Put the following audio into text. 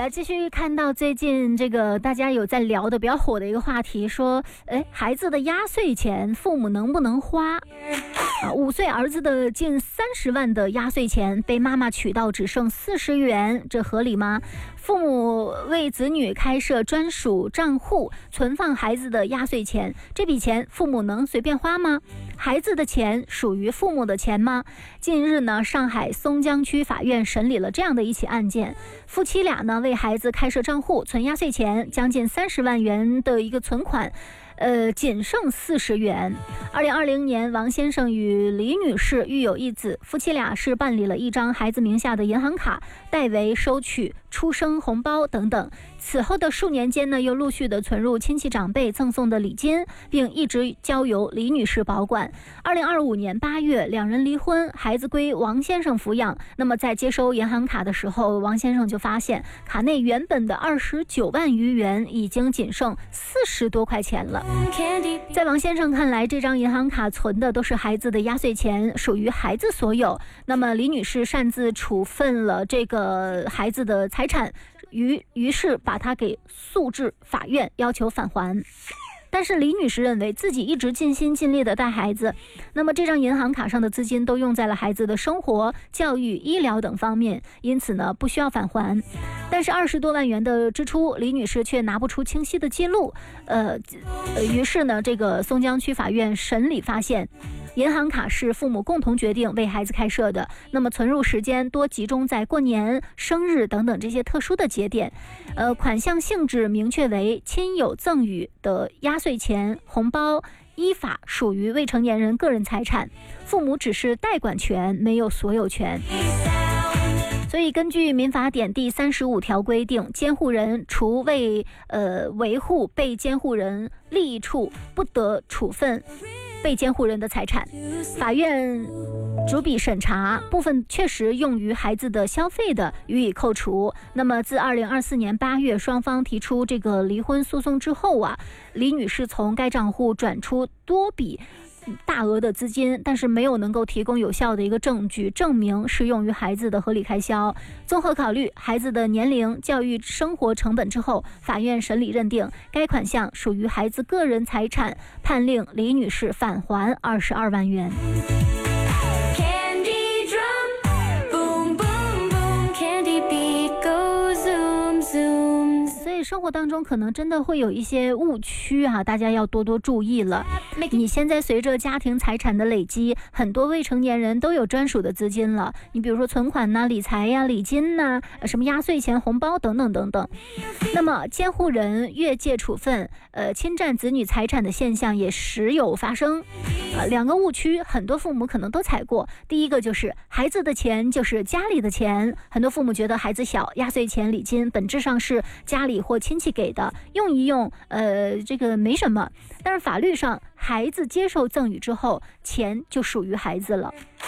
来继续看到最近这个大家有在聊的比较火的一个话题，说孩子的压岁钱父母能不能花？5岁儿子的近30万的压岁钱被妈妈取到只剩40元，这合理吗？父母为子女开设专属账户存放孩子的压岁钱，这笔钱父母能随便花吗？孩子的钱属于父母的钱吗？近日呢，上海松江区法院审理了这样的一起案件，夫妻俩呢为孩子开设账户存压岁钱，将近30万元的一个存款仅剩40元。2020年，王先生与李女士育有一子，夫妻俩是办理了一张孩子名下的银行卡，代为收取出生红包等等。此后的数年间呢，又陆续的存入亲戚长辈赠送的礼金，并一直交由李女士保管。2025年8月，两人离婚，孩子归王先生抚养。那么在接收银行卡的时候，王先生就发现卡内原本的29万余元已经仅剩40多块钱了。在王先生看来，这张银行卡存的都是孩子的压岁钱，属于孩子所有。那么李女士擅自处分了这个孩子的财产，于是把他给诉至法院，要求返还。但是李女士认为自己一直尽心尽力的带孩子，那么这张银行卡上的资金都用在了孩子的生活、教育、医疗等方面，因此呢不需要返还。但是20多万元的支出，李女士却拿不出清晰的记录。于是呢，这个松江区法院审理发现，银行卡是父母共同决定为孩子开设的，那么存入时间多集中在过年、生日等等这些特殊的节点。款项性质明确为亲友赠与的压岁钱、红包，依法属于未成年人个人财产，父母只是代管权，没有所有权。所以根据民法典第35条规定，监护人除为维护被监护人利益处，不得处分被监护人的财产。法院逐笔审查，部分确实用于孩子的消费的，予以扣除。那么自2024年8月双方提出这个离婚诉讼之后啊，李女士从该账户转出多笔大额的资金，但是没有能够提供有效的一个证据证明是用于孩子的合理开销。综合考虑孩子的年龄、教育、生活成本之后，法院审理认定该款项属于孩子个人财产，判令李女士返还22万元。生活当中可能真的会有一些误区啊，大家要多多注意了。你现在随着家庭财产的累积，很多未成年人都有专属的资金了，你比如说存款理财礼金什么压岁钱、红包等等等等。那么监护人越界处分侵占子女财产的现象也时有发生。两个误区很多父母可能都踩过。第一个就是孩子的钱就是家里的钱，很多父母觉得孩子小，压岁钱、礼金本质上是家里或亲戚给的，用一用这个没什么。但是法律上，孩子接受赠与之后，钱就属于孩子了。